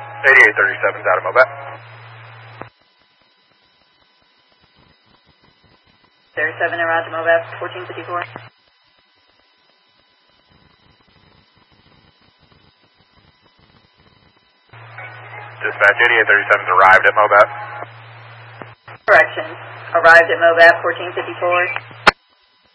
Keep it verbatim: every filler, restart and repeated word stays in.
eighty-eight thirty-seven is out of Mobet. thirty-seven around to Mobet, fourteen fifty-four. Dispatch eighty-eight thirty-seven's arrived at Mobet. Correction. Arrived at Mobet, fourteen fifty-four.